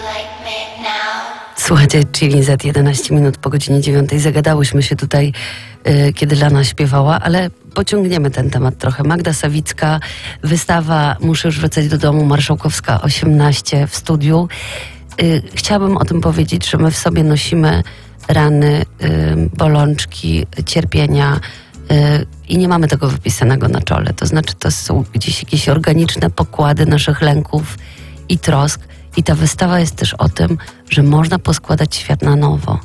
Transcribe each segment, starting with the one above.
Słuchajcie, Chili Z 11 minut po godzinie 9. Zagadałyśmy się tutaj, kiedy Lana śpiewała, ale pociągniemy ten temat trochę. Magda Sawicka, wystawa Muszę już wracać do domu, Marszałkowska 18 w studiu. Chciałabym o tym powiedzieć, że my w sobie nosimy rany, bolączki, cierpienia i nie mamy tego wypisanego na czole. To znaczy, to są gdzieś jakieś organiczne pokłady naszych lęków i trosk. I ta wystawa jest też o tym, że można poskładać świat na nowo.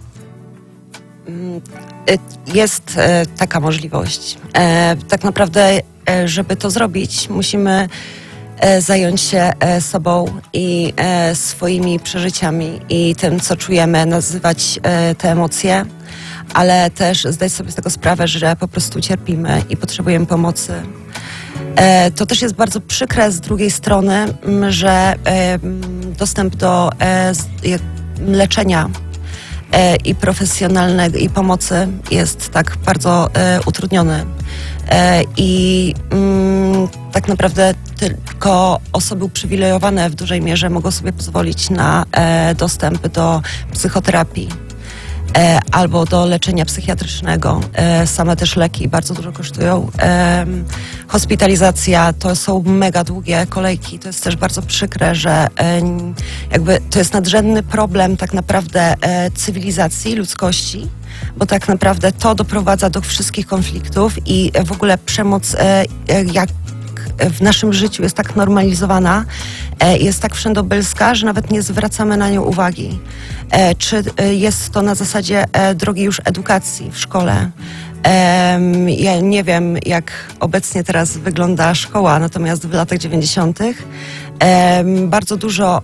Jest taka możliwość. Tak naprawdę, żeby to zrobić, musimy zająć się sobą i swoimi przeżyciami i tym, co czujemy, nazywać te emocje, ale też zdać sobie z tego sprawę, że po prostu cierpimy i potrzebujemy pomocy. To też jest bardzo przykre z drugiej strony, że dostęp do leczenia i profesjonalnej i pomocy jest tak bardzo utrudniony. I tak naprawdę tylko osoby uprzywilejowane w dużej mierze mogą sobie pozwolić na dostęp do psychoterapii albo do leczenia psychiatrycznego. Same też leki bardzo dużo kosztują. Hospitalizacja to są mega długie kolejki. To jest też bardzo przykre, że jakby to jest nadrzędny problem tak naprawdę cywilizacji, ludzkości, bo tak naprawdę to doprowadza do wszystkich konfliktów i w ogóle przemoc jak w naszym życiu jest tak normalizowana, jest tak wszędobylska, że nawet nie zwracamy na nią uwagi. Czy jest to na zasadzie drogiej już edukacji w szkole? Ja nie wiem, jak obecnie teraz wygląda szkoła, natomiast w latach 90. Bardzo dużo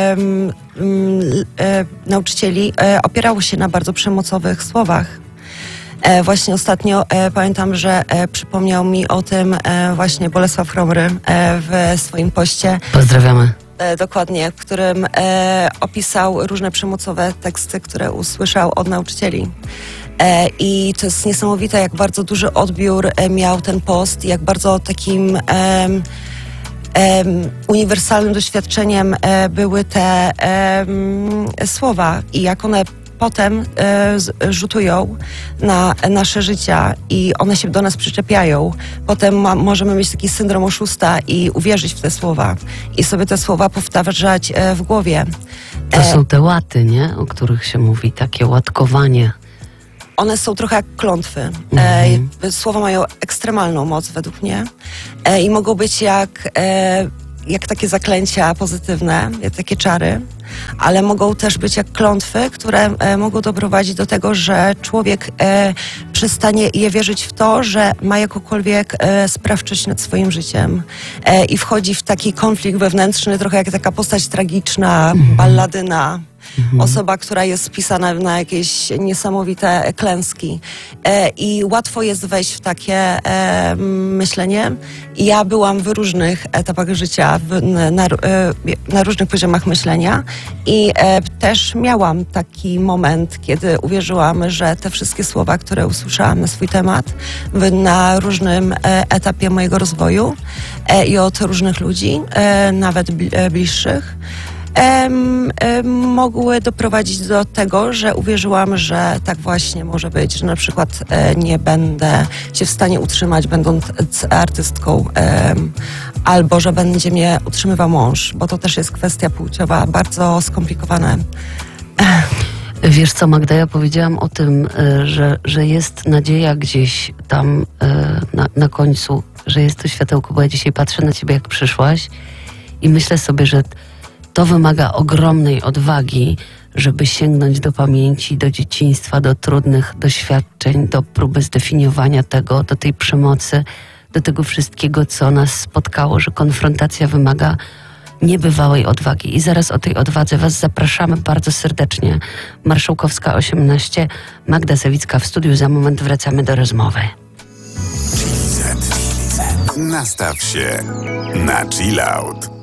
nauczycieli opierało się na bardzo przemocowych słowach. Właśnie ostatnio pamiętam, że przypomniał mi o tym właśnie Bolesław Chrobry w swoim poście. Pozdrawiamy. Dokładnie, w którym opisał różne przemocowe teksty, które usłyszał od nauczycieli. I to jest niesamowite, jak bardzo duży odbiór miał ten post, jak bardzo takim uniwersalnym doświadczeniem były te słowa i jak one potem rzutują na nasze życia i one się do nas przyczepiają. Potem możemy mieć taki syndrom oszusta i uwierzyć w te słowa i sobie te słowa powtarzać w głowie. To są te łaty, nie? O których się mówi, takie łatkowanie. One są trochę jak klątwy. Słowa mają ekstremalną moc według mnie i mogą być jak takie zaklęcia pozytywne, jak takie czary, ale mogą też być jak klątwy, które mogą doprowadzić do tego, że człowiek przestanie je wierzyć w to, że ma jakąkolwiek sprawczość nad swoim życiem i wchodzi w taki konflikt wewnętrzny, trochę jak taka postać tragiczna, balladyna. Osoba, która jest spisana na jakieś niesamowite klęski. I łatwo jest wejść w takie myślenie. I ja byłam w różnych etapach życia, na różnych poziomach myślenia. I też miałam taki moment, kiedy uwierzyłam, że te wszystkie słowa, które usłyszałam na swój temat, na różnym etapie mojego rozwoju i od różnych ludzi, nawet bliższych, mogły doprowadzić do tego, że uwierzyłam, że tak właśnie może być, że na przykład nie będę się w stanie utrzymać będąc artystką, albo że będzie mnie utrzymywał mąż, bo to też jest kwestia płciowa, bardzo skomplikowana. Wiesz co, Magda, ja powiedziałam o tym, że jest nadzieja gdzieś tam na końcu, że jest to światełko, bo ja dzisiaj patrzę na ciebie, jak przyszłaś i myślę sobie, że to wymaga ogromnej odwagi, żeby sięgnąć do pamięci, do dzieciństwa, do trudnych doświadczeń, do próby zdefiniowania tego, do tej przemocy, do tego wszystkiego, co nas spotkało, że konfrontacja wymaga niebywałej odwagi. I zaraz o tej odwadze was zapraszamy bardzo serdecznie. Marszałkowska 18, Magda Sawicka w studiu. Za moment wracamy do rozmowy. Nastaw się na chill out.